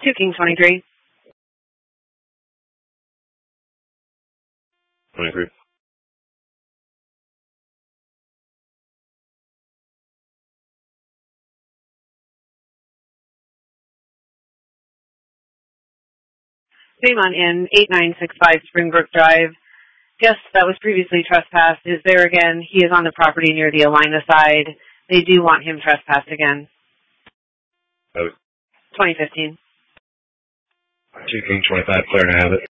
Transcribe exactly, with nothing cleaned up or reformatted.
two King twenty-three. twenty-three. Damon in eight nine six five Springbrook Drive. Guest that was previously trespassed is there again. He is on the property near the Alina side. They do want him trespassed again. Oh. twenty fifteen. two King twenty-five, clear to have it.